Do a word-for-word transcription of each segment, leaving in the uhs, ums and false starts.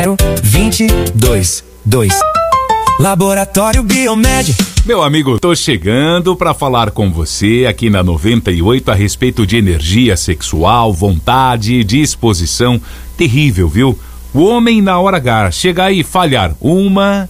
vinte e dois, dois. Laboratório Biomed. Meu amigo, tô chegando para falar com você aqui na noventa e oito a respeito de energia sexual, vontade, disposição. Terrível, viu? O homem na hora H chegar e falhar uma,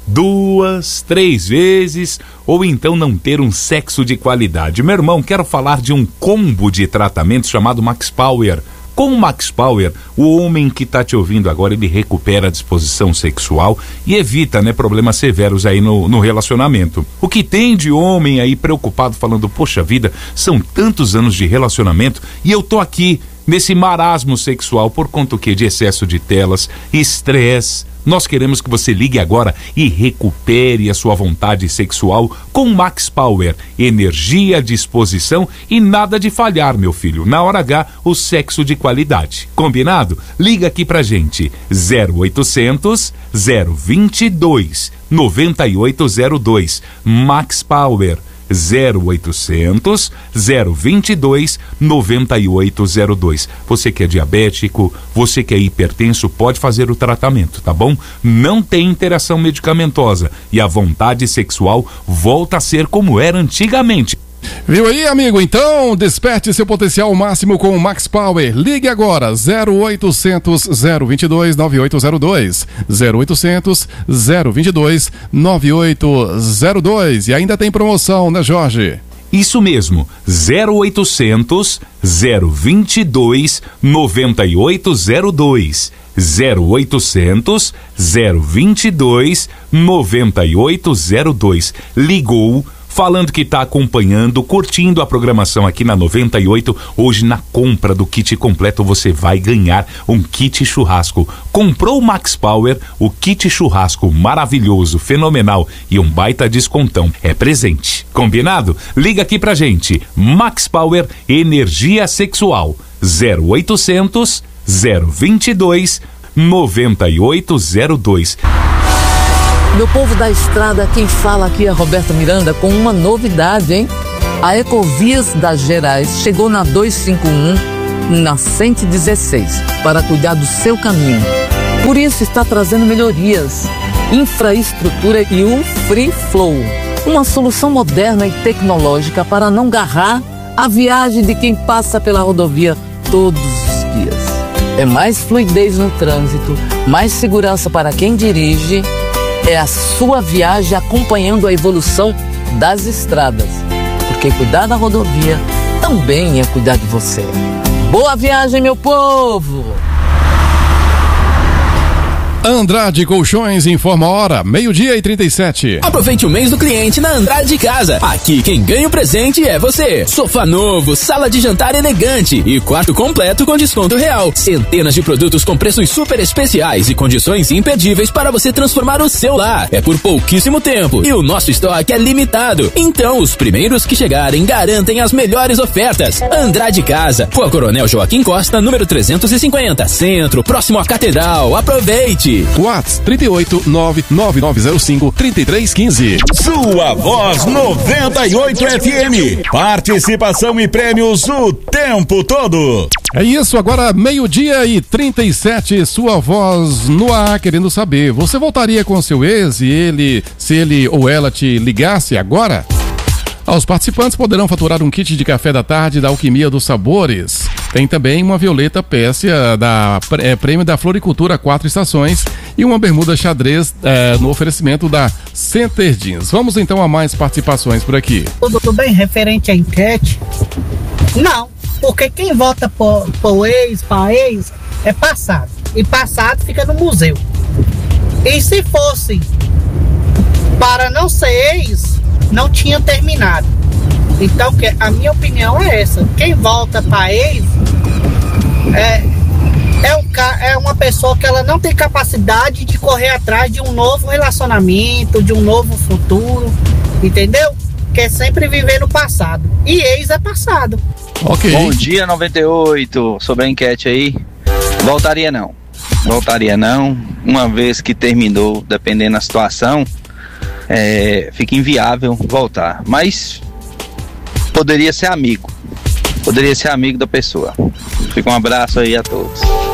duas, três vezes, ou então não ter um sexo de qualidade. Meu irmão, quero falar de um combo de tratamento chamado Max Power. Com o Max Power, o homem que tá te ouvindo agora, ele recupera a disposição sexual e evita, né, problemas severos aí no, no relacionamento. O que tem de homem aí preocupado falando, poxa vida, são tantos anos de relacionamento e eu tô aqui nesse marasmo sexual por conta o quê? De excesso de telas, estresse. Nós queremos que você ligue agora e recupere a sua vontade sexual com Max Power. Energia, disposição e nada de falhar, meu filho. Na hora H, o sexo de qualidade. Combinado? Liga aqui pra gente. zero oitocentos, zero vinte e dois, noventa e oito zero dois. Max Power. zero oitocentos, zero vinte e dois, noventa e oito zero dois. Você que é diabético, você que é hipertenso, pode fazer o tratamento, tá bom? Não tem interação medicamentosa e a vontade sexual volta a ser como era antigamente. Viu aí, amigo? Então, desperte seu potencial máximo com o Max Power. Ligue agora, zero oitocentos, zero vinte e dois, nove oito zero dois. zero oitocentos, zero vinte e dois, nove oito zero dois. E ainda tem promoção, né, Jorge? Isso mesmo, zero oitocentos, zero vinte e dois, noventa e oito zero dois. zero oitocentos, zero vinte e dois, noventa e oito zero dois. Ligou falando que está acompanhando, curtindo a programação aqui na noventa e oito. Hoje, na compra do kit completo, você vai ganhar um kit churrasco. Comprou o Max Power, o kit churrasco maravilhoso, fenomenal e um baita descontão. É presente. Combinado? Liga aqui pra gente. Max Power, energia sexual. zero oitocentos, zero vinte e dois, noventa e oito zero dois. Meu povo da estrada, quem fala aqui é Roberta Miranda com uma novidade, hein? A Ecovias das Gerais chegou na duzentos e cinquenta e um, na cento e dezesseis, para cuidar do seu caminho. Por isso está trazendo melhorias, infraestrutura e o Free Flow, uma solução moderna e tecnológica para não garrar a viagem de quem passa pela rodovia todos os dias. É mais fluidez no trânsito, mais segurança para quem dirige. É a sua viagem acompanhando a evolução das estradas. Porque cuidar da rodovia também é cuidar de você. Boa viagem, meu povo! Andrade Colchões informa a hora, meio-dia e trinta e sete. Aproveite o mês do cliente na Andrade Casa. Aqui quem ganha o presente é você. Sofá novo, sala de jantar elegante e quarto completo com desconto real. Centenas de produtos com preços super especiais e condições imperdíveis para você transformar o seu lar. É por pouquíssimo tempo e o nosso estoque é limitado. Então os primeiros que chegarem garantem as melhores ofertas. Andrade Casa, Rua Coronel Joaquim Costa, número trezentos e cinquenta, Centro, próximo à Catedral. Aproveite! WhatsApp trinta e oito, nove nove nove zero cinco, trinta e três quinze. Sua Voz noventa e oito F M. Participação e prêmios o tempo todo. É isso, agora meio-dia e trinta e sete, Sua Voz no ar, querendo saber, você voltaria com seu ex e ele, se ele ou ela te ligasse agora? Os participantes poderão faturar um kit de café da tarde da Alquimia dos Sabores. Tem também uma violeta pérsia da é, prêmio da Floricultura Quatro Estações e uma bermuda xadrez é, no oferecimento da Center Jeans. Vamos então a mais participações por aqui. Tudo bem, referente à enquete? Não, porque quem vota por, por ex, para ex, é passado. E passado fica no museu. E se fosse para não ser ex, não tinha terminado. Então, a minha opinião é essa. Quem volta para ex é, é, um, é uma pessoa que ela não tem capacidade de correr atrás de um novo relacionamento, de um novo futuro, entendeu? Quer sempre viver no passado. E ex é passado. Ok. Bom dia, noventa e oito. Sobre a enquete aí, voltaria não. Voltaria não. Uma vez que terminou, dependendo da situação, é, fica inviável voltar. Mas poderia ser amigo. Poderia ser amigo da pessoa. Fica um abraço aí a todos.